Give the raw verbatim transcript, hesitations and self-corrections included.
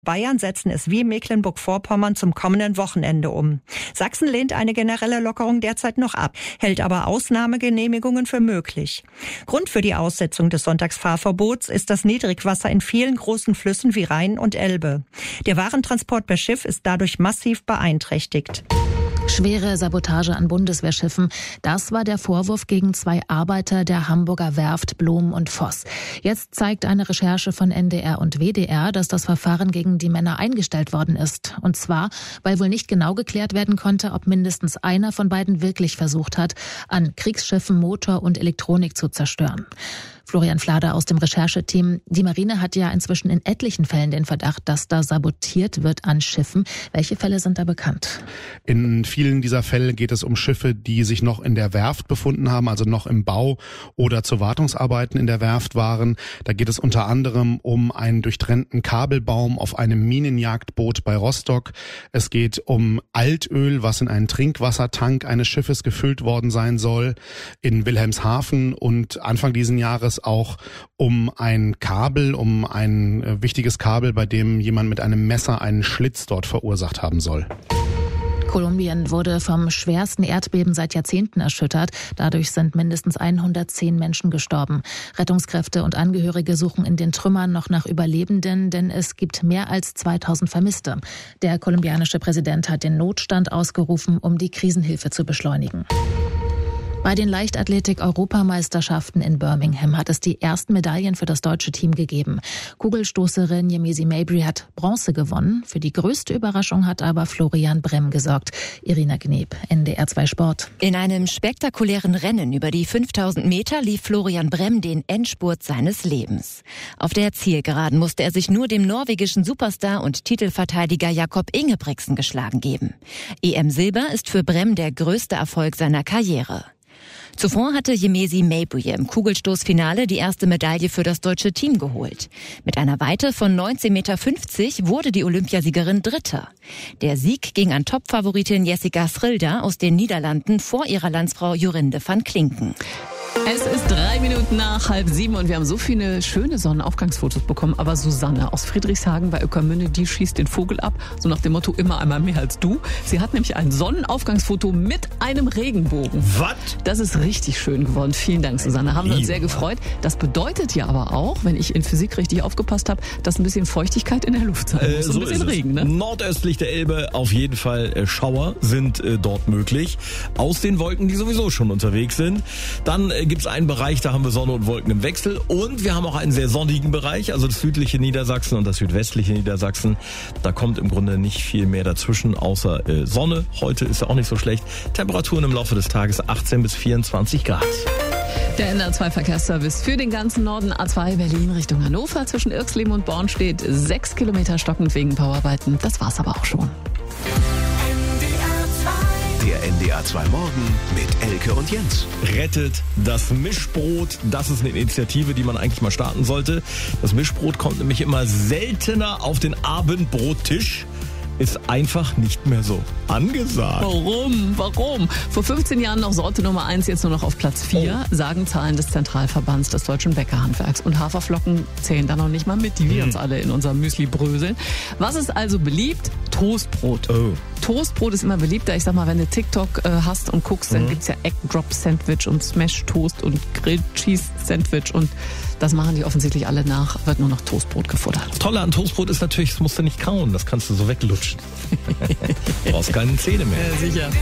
Bayern setzen es wie Mecklenburg-Vorpommern zum kommenden Wochenende um. Sachsen lehnt eine generelle Lockerung derzeit noch ab, hält aber Ausnahmegenehmigungen für möglich. Grund für die Aussetzung des Sonntagsfahrverbots ist das Niedrigwasser in vielen großen Flüssen wie Rhein und Elbe. Der Warentransport per Schiff ist dadurch massiv beeinträchtigt. Schwere Sabotage an Bundeswehrschiffen. Das war der Vorwurf gegen zwei Arbeiter der Hamburger Werft Blom und Voss. Jetzt zeigt eine Recherche von N D R und W D R, dass das Verfahren gegen die Männer eingestellt worden ist. Und zwar, weil wohl nicht genau geklärt werden konnte, ob mindestens einer von beiden wirklich versucht hat, an Kriegsschiffen Motor und Elektronik zu zerstören. Florian Flader aus dem Rechercheteam. Die Marine hat ja inzwischen in etlichen Fällen den Verdacht, dass da sabotiert wird an Schiffen. Welche Fälle sind da bekannt? In vielen dieser Fälle geht es um Schiffe, die sich noch in der Werft befunden haben, also noch im Bau oder zu Wartungsarbeiten in der Werft waren. Da geht es unter anderem um einen durchtrennten Kabelbaum auf einem Minenjagdboot bei Rostock. Es geht um Altöl, was in einen Trinkwassertank eines Schiffes gefüllt worden sein soll in Wilhelmshaven, und Anfang diesen Jahres auch um ein Kabel, um ein äh, wichtiges Kabel, bei dem jemand mit einem Messer einen Schlitz dort verursacht haben soll. Kolumbien wurde vom schwersten Erdbeben seit Jahrzehnten erschüttert. Dadurch sind mindestens hundertzehn Menschen gestorben. Rettungskräfte und Angehörige suchen in den Trümmern noch nach Überlebenden, denn es gibt mehr als zweitausend Vermisste. Der kolumbianische Präsident hat den Notstand ausgerufen, um die Krisenhilfe zu beschleunigen. Bei den Leichtathletik-Europameisterschaften in Birmingham hat es die ersten Medaillen für das deutsche Team gegeben. Kugelstoßerin Yemisi Mabry hat Bronze gewonnen. Für die größte Überraschung hat aber Florian Bremm gesorgt. Irina Gneb, N D R zwei Sport. In einem spektakulären Rennen über die fünftausend Meter lief Florian Bremm den Endspurt seines Lebens. Auf der Zielgeraden musste er sich nur dem norwegischen Superstar und Titelverteidiger Jakob Ingebrigtsen geschlagen geben. E M-Silber ist für Bremm der größte Erfolg seiner Karriere. Zuvor hatte Yemisi Mabry im Kugelstoßfinale die erste Medaille für das deutsche Team geholt. Mit einer Weite von neunzehn Komma fünfzig Meter wurde die Olympiasiegerin Dritte. Der Sieg ging an Topfavoritin Jessica Schrilder aus den Niederlanden vor ihrer Landsfrau Jorinde van Klinken. Es ist drei Minuten nach halb sieben und wir haben so viele schöne Sonnenaufgangsfotos bekommen. Aber Susanne aus Friedrichshagen bei Ueckermünde, die schießt den Vogel ab. So nach dem Motto, immer einmal mehr als du. Sie hat nämlich ein Sonnenaufgangsfoto mit einem Regenbogen. Was? Das ist richtig schön geworden. Vielen Dank, Susanne. Haben wir uns sehr gefreut. Das bedeutet ja aber auch, wenn ich in Physik richtig aufgepasst habe, dass ein bisschen Feuchtigkeit in der Luft sein muss. Äh, so ein bisschen Regen, ne? Nordöstlich der Elbe auf jeden Fall äh, Schauer sind äh, dort möglich. Aus den Wolken, die sowieso schon unterwegs sind. Dann äh, gibt es einen Bereich, da haben wir Sonne und Wolken im Wechsel, und wir haben auch einen sehr sonnigen Bereich, also das südliche Niedersachsen und das südwestliche Niedersachsen. Da kommt im Grunde nicht viel mehr dazwischen, außer äh, Sonne. Heute ist ja auch nicht so schlecht. Temperaturen im Laufe des Tages achtzehn bis vierundzwanzig Grad. Der N D R zwei Verkehrsservice für den ganzen Norden. A zwei Berlin Richtung Hannover. Zwischen Irxleben und Born steht sechs Kilometer stockend wegen Bauarbeiten. Das war's aber auch schon. Der N D R zwei Morgen mit Elke und Jens. Rettet das Mischbrot. Das ist eine Initiative, die man eigentlich mal starten sollte. Das Mischbrot kommt nämlich immer seltener auf den Abendbrottisch. Ist einfach nicht mehr so angesagt. Warum? Warum? Vor fünfzehn Jahren noch Sorte Nummer eins, jetzt nur noch auf Platz vier, oh. sagen Zahlen des Zentralverbands des deutschen Bäckerhandwerks. Und Haferflocken zählen da noch nicht mal mit, die wir mm. uns alle in unserem Müsli bröseln. Was ist also beliebt? Toastbrot. Oh. Toastbrot ist immer beliebter. Ich sag mal, wenn du TikTok äh, hast und guckst, dann mm. gibt's ja Egg Drop Sandwich und Smash Toast und Grilled Cheese Sandwich, und das machen die offensichtlich alle nach, wird nur noch Toastbrot gefuttert. Das Tolle an Toastbrot ist natürlich, das musst du nicht kauen, das kannst du so weglutschen. Du brauchst keine Zähne mehr. Ja, sicher.